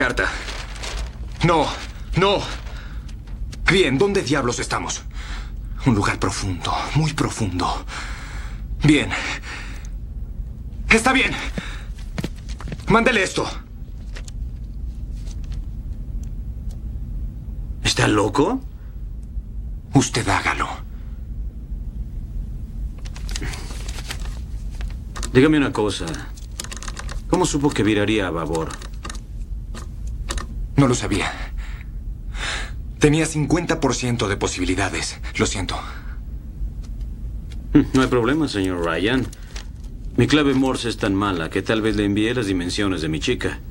Carta. No, no. Bien, ¿dónde diablos estamos? Un lugar profundo, muy profundo. Bien. Está bien. Mándele esto. ¿Está loco? Usted hágalo. Dígame una cosa. ¿Cómo supo que viraría a babor? No lo sabía. Tenía 50% de posibilidades. Lo siento. No hay problema, señor Ryan. Mi clave Morse es tan mala que tal vez le envié las dimensiones de mi chica.